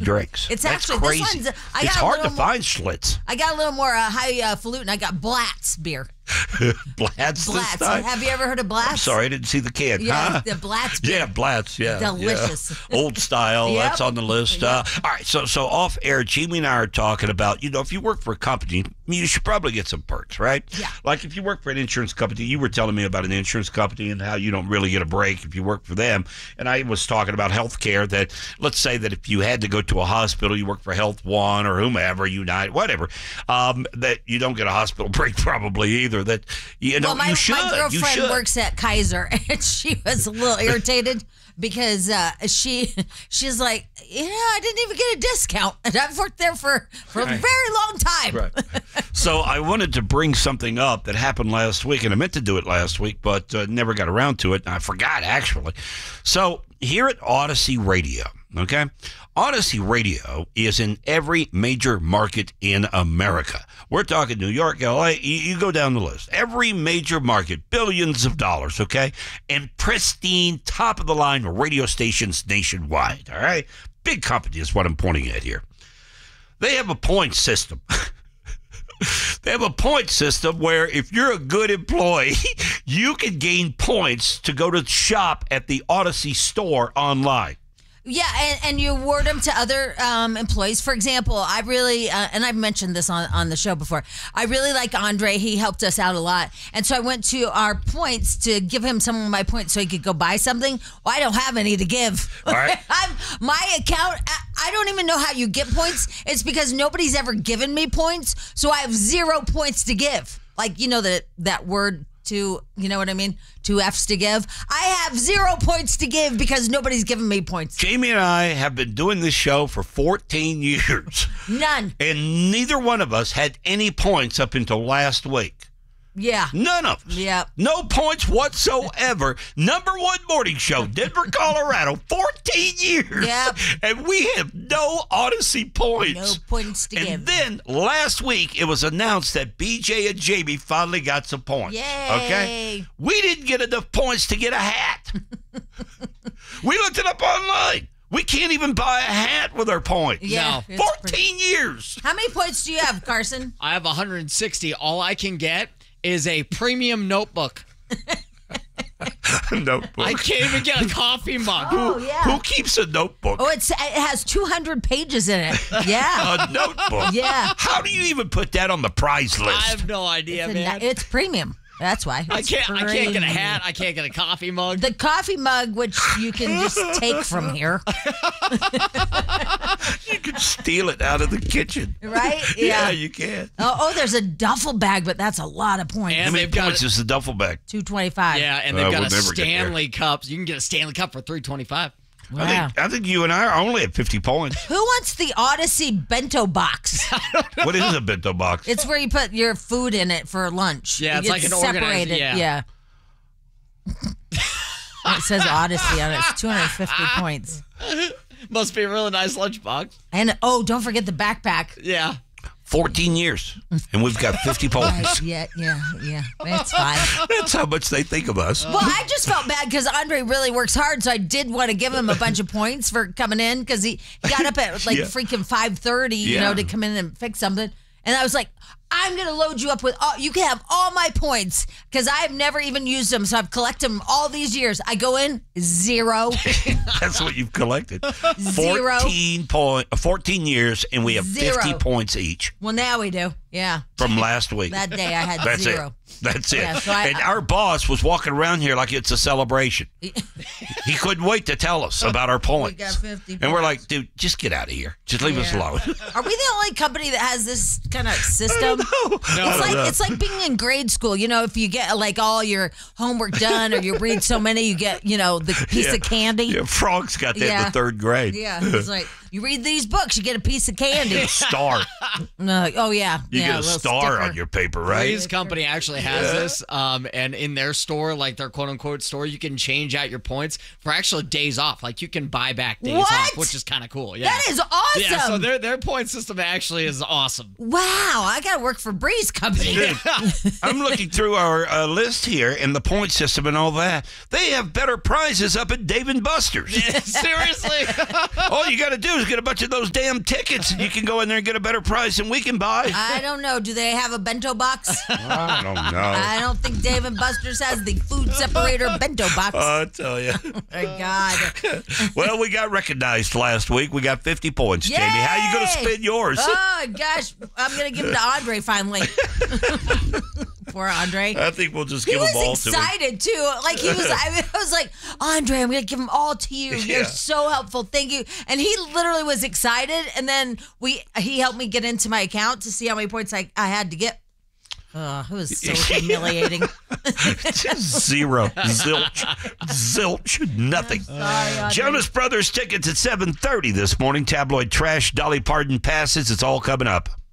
drinks. It's That's actually crazy. this one's. It's hard to find Schlitz. I got a little more highfalutin. I got Blatz beer. Blatz. Blatz. Time? Have you ever heard of Blatz? I'm sorry, I didn't see the can. Yeah, Huh? the Blatz beer. Yeah, Blatz. Yeah, delicious. Yeah. Old style. Yep. That's on the list. Yep. All right. So off air, Jamie and I are talking about, if you work for a company, you should probably get some perks, right? Yeah. Like if you work for an insurance company, you were telling me about an insurance company and how you don't really get a break if you work for them. And I was talking about health care that, let's say that if you had to go to a hospital, you work for Health One or whomever, United, whatever, that you don't get a hospital break probably either. That, my you should. girlfriend works at Kaiser, and she was a little irritated because she's like, I didn't even get a discount, and I've worked there for a very long time. Right. So I wanted to bring something up that happened last week, and I meant to do it last week, but never got around to it, and I forgot, actually. So here at Odyssey Radio, okay? Odyssey Radio is in every major market in America. We're talking New York, LA, you go down the list. Every major market, billions of dollars, okay? And pristine, top-of-the-line radio stations nationwide, all right? Big company is what I'm pointing at here. They have a point system. They have a point system where if you're a good employee, you can gain points to go to shop at the Odyssey store online. Yeah, and you award them to other employees. For example, I really, and I've mentioned this on the show before, I really like Andre. He helped us out a lot. And so I went to our points to give him some of my points so he could go buy something. Well, I don't have any to give. All right. My account, I don't even know how you get points. It's because nobody's ever given me points, so I have 0 points to give. Like, that word to, you know what I mean? 2 F's to give. I have 0 points to give because nobody's given me points. Jamie and I have been doing this show for 14 years. None. And neither one of us had any points up until last week. Yeah. None of us. Yep. No points whatsoever. Number 1 morning show, Denver, Colorado, 14 years. Yep. And we have no Odyssey points. No points to give. And then last week, it was announced that BJ and Jamie finally got some points. Yay. Okay? We didn't get enough points to get a hat. We looked it up online. We can't even buy a hat with our points. Yeah. No. 14 years. How many points do you have, Carson? I have 160. All I can get is a premium notebook. Notebook. I can't even get a coffee mug. Oh, yeah. Who keeps a notebook? Oh, it has 200 pages in it. Yeah. A notebook? Yeah. How do you even put that on the prize list? I have no idea, man. It's premium. That's why. I It's can't get a premium. hat. I can't get a coffee mug. The coffee mug, which you can just take from here. You can steal it out of the kitchen. Right? Yeah, Yeah. you can. Oh, there's a duffel bag, but that's a lot of points. And How many they've got points it- is the duffel bag? 225. Yeah, and they've We'll got a never get there. Stanley Cup. You can get a Stanley Cup for $3.25. Wow. I think you and I are only at 50 points. Who wants the Odyssey bento box? What is a bento box? It's where you put your food in it for lunch. Yeah, it's like an organized- yeah. It says Odyssey on it. It's 250 points. Must be a really nice lunchbox. And, don't forget the backpack. Yeah. 14 years, and we've got 50 points. Yeah. It's fine. That's how much they think of us. Well, I just felt bad because Andre really works hard, so I did want to give him a bunch of points for coming in because he got up at like Yeah. freaking 5:30, Yeah. to come in and fix something. And I was like, I'm going to load you up with you can have all my points because I've never even used them, so I've collected them all these years. I go in, 0. That's what you've collected. 0. 14 years, and we have 50 0. points each Well, now we do. Yeah. from last week. That day I had That's 0. it. That's it. Yeah, so and our boss was walking around here like it's a celebration. He couldn't wait to tell us about our points. got 50 and we're points. like, dude, just get out of here. Just leave us Yeah. alone. Are we the only company that has this kind of system? It's like being in grade school. If you get like all your homework done or you read so many, you get, the piece of candy. Yeah, Frog's got that in Yeah. the 3rd grade. Yeah, it's like you read these books, you get a piece of candy. Star. No, oh yeah, You yeah, get a little star sticker. on your paper, right? Ray's company actually has this, and in their store, like their quote-unquote store, you can change out your points for actual days off. Like you can buy back days What? off, which is kind of cool. Yeah. That is awesome. Yeah, so their point system actually is awesome. Wow, I gotta work for Bree's company. I'm looking through our list here and the point system and all that. They have better prizes up at Dave & Buster's. Seriously. All you got to do Just get a bunch of those damn tickets, and you can go in there and get a better price than we can buy. I don't know. Do they have a bento box? I don't know. I don't think Dave and Buster's has the food separator bento box. I tell you. My God. Well, we got recognized last week. We got 50 points, Yay! Jamie. How you going to spend yours? Oh, gosh. I'm going to give them to Andre finally. Poor Andre. I think we'll just He give them all was to him. excited, too. Like, I was like, Andre, I'm going to give them all to you. Yeah. You're so helpful. Thank you. And he literally was excited. And then he helped me get into my account to see how many points I had to get. Oh, it was so humiliating. Zero. Zilch. Nothing. Sorry, Andre. Jonas Brothers tickets at 7:30 this morning. Tabloid trash, Dolly Parton passes. It's all coming up.